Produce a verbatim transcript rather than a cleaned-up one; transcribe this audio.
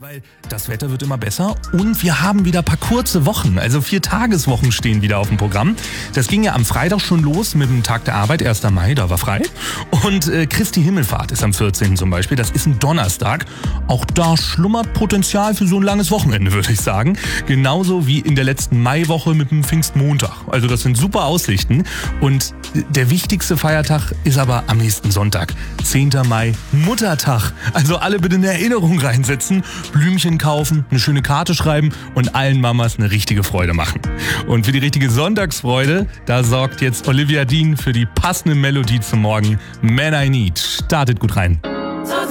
Weil das Wetter wird immer besser und wir haben wieder ein paar kurze Wochen, also vier Tageswochen stehen wieder auf dem Programm. Das ging ja am Freitag schon los mit dem Tag der Arbeit, erster Mai, da war frei. Und äh, Christi Himmelfahrt ist am vierzehnten zum Beispiel, das ist ein Donnerstag. Auch da schlummert Potenzial für so ein langes Wochenende, würde ich sagen. Genauso wie in der letzten Maiwoche mit dem Pfingstmontag. Also das sind super Aussichten. Und der wichtigste Feiertag ist aber am nächsten Sonntag, zehnten Mai, Muttertag. Also alle bitte eine Erinnerung reinsetzen, Blümchen kaufen, eine schöne Karte schreiben und allen Mamas eine richtige Freude machen. Und für die richtige Sonntagsfreude, da sorgt jetzt Olivia Dean für die passende Melodie zum Morgen. Man I Need. Startet gut rein.